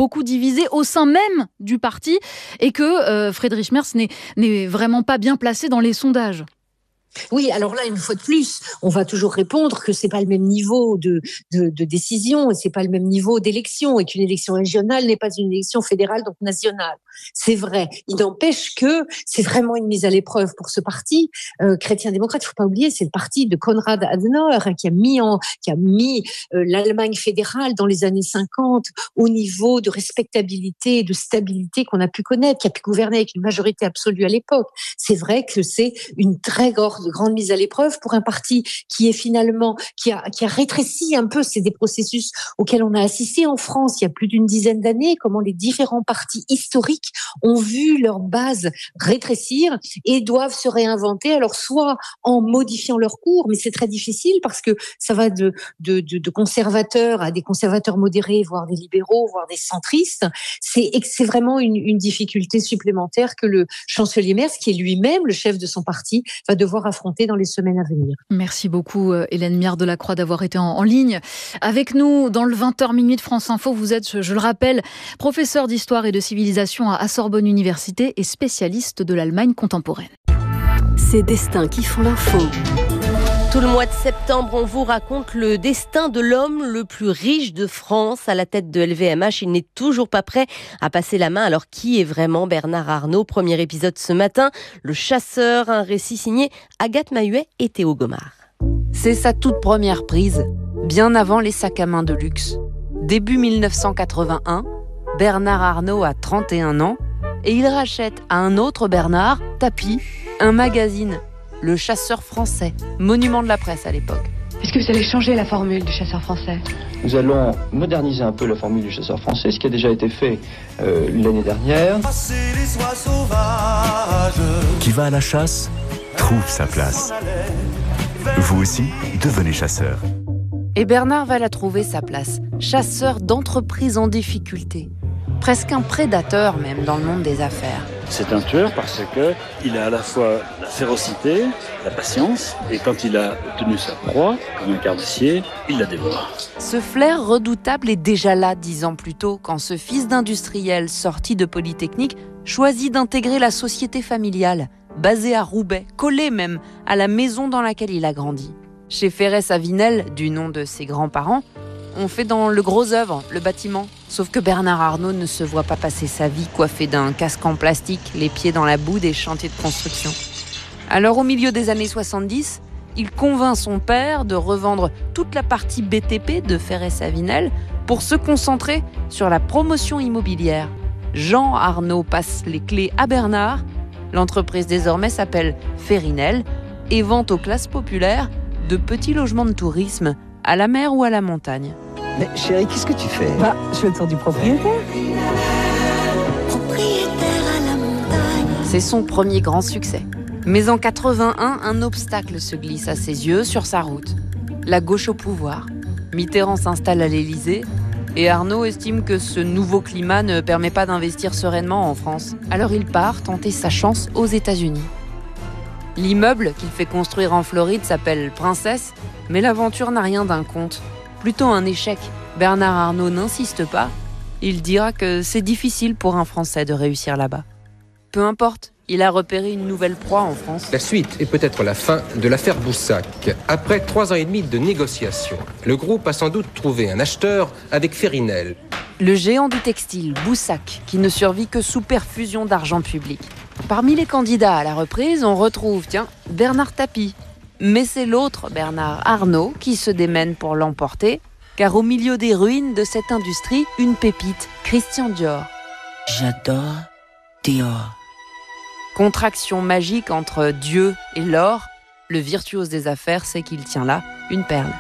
beaucoup divisé au sein même du parti et que Friedrich Merz n'est vraiment pas bien placé dans les sondages. Oui, alors là, une fois de plus, on va toujours répondre que c'est pas le même niveau de décision et c'est pas le même niveau d'élection et qu'une élection régionale n'est pas une élection fédérale, donc nationale. C'est vrai. Il n'empêche que c'est vraiment une mise à l'épreuve pour ce parti chrétien-démocrate. Il faut pas oublier, c'est le parti de Konrad Adenauer qui a mis l'Allemagne fédérale dans les années 50 au niveau de respectabilité et de stabilité qu'on a pu connaître, qui a pu gouverner avec une majorité absolue à l'époque. C'est vrai que c'est une très grande mise à l'épreuve pour un parti qui est finalement qui a rétréci un peu. C'est des processus auxquels on a assisté en France il y a plus d'une dizaine d'années, comment les différents partis historiques ont vu leur base rétrécir et doivent se réinventer, alors soit en modifiant leur cours, mais c'est très difficile parce que ça va de conservateurs à des conservateurs modérés, voire des libéraux, voire des centristes. C'est vraiment une difficulté supplémentaire que le chancelier Merz, qui est lui-même le chef de son parti, va devoir affronter dans les semaines à venir. Merci beaucoup Hélène Miard Delacroix d'avoir été en ligne avec nous dans le 20h minuit de France Info. Vous êtes, je le rappelle, professeur d'histoire et de civilisation à Sorbonne Université et spécialiste de l'Allemagne contemporaine. Ces destins qui font l'info. Tout le mois de septembre, on vous raconte le destin de l'homme le plus riche de France. À la tête de LVMH, il n'est toujours pas prêt à passer la main. Alors, qui est vraiment Bernard Arnault ? Premier épisode ce matin, Le Chasseur, un récit signé Agathe Mahuet et Théo Gomard. C'est sa toute première prise, bien avant les sacs à main de luxe. Début 1981, Bernard Arnault a 31 ans et il rachète à un autre Bernard, Tapie, un magazine, Le Chasseur français, monument de la presse à l'époque. Est-ce que vous allez changer la formule du chasseur français ? Nous allons moderniser un peu la formule du chasseur français, ce qui a déjà été fait l'année dernière. Qui va à la chasse trouve sa place. Vous aussi, devenez chasseur. Et Bernard va la trouver sa place, chasseur d'entreprise en difficulté. Presque un prédateur même dans le monde des affaires. C'est un tueur parce qu'il a à la fois la férocité, la patience, et quand il a obtenu sa proie, comme un carnassier, il la dévore. Ce flair redoutable est déjà là 10 ans plus tôt, quand ce fils d'industriel sorti de Polytechnique choisit d'intégrer la société familiale, basée à Roubaix, collée même à la maison dans laquelle il a grandi. Chez Ferrès-Avinel, du nom de ses grands-parents, on fait dans le gros œuvre, le bâtiment. Sauf que Bernard Arnault ne se voit pas passer sa vie coiffé d'un casque en plastique, les pieds dans la boue des chantiers de construction. Alors au milieu des années 70, il convainc son père de revendre toute la partie BTP de Ferrès-Avinel pour se concentrer sur la promotion immobilière. Jean Arnault passe les clés à Bernard. L'entreprise désormais s'appelle Ferrinel et vend aux classes populaires de petits logements de tourisme à la mer ou à la montagne. Mais chérie, qu'est-ce que tu fais ? Je fais le tour du propriétaire. C'est son premier grand succès. Mais en 81, un obstacle se glisse à ses yeux sur sa route. La gauche au pouvoir. Mitterrand s'installe à l'Élysée et Arnault estime que ce nouveau climat ne permet pas d'investir sereinement en France. Alors il part tenter sa chance aux États-Unis. L'immeuble qu'il fait construire en Floride s'appelle Princesse, mais l'aventure n'a rien d'un conte. Plutôt un échec. Bernard Arnault n'insiste pas. Il dira que c'est difficile pour un Français de réussir là-bas. Peu importe, il a repéré une nouvelle proie en France. La suite est peut-être la fin de l'affaire Boussac. Après 3 ans et demi de négociations, le groupe a sans doute trouvé un acheteur avec Ferrinel. Le géant du textile, Boussac, qui ne survit que sous perfusion d'argent public. Parmi les candidats à la reprise, on retrouve, Bernard Tapie. Mais c'est l'autre Bernard Arnault qui se démène pour l'emporter, car au milieu des ruines de cette industrie, une pépite, Christian Dior. J'adore Dior. Contraction magique entre Dieu et l'or, le virtuose des affaires sait qu'il tient là une perle.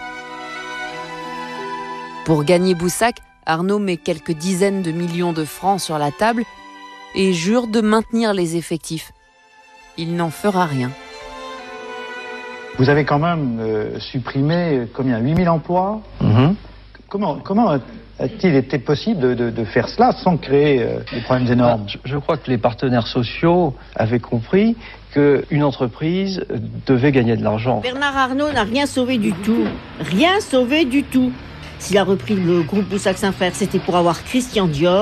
Pour gagner Boussac, Arnault met quelques dizaines de millions de francs sur la table et jure de maintenir les effectifs. Il n'en fera rien. Vous avez quand même supprimé combien, 8000 emplois ? Comment a-t-il été possible de faire cela sans créer des problèmes énormes ? Je crois que les partenaires sociaux avaient compris qu'une entreprise devait gagner de l'argent. Bernard Arnault n'a rien sauvé du tout. Rien sauvé du tout. S'il a repris le groupe Boussac-Saint-Frères, c'était pour avoir Christian Dior.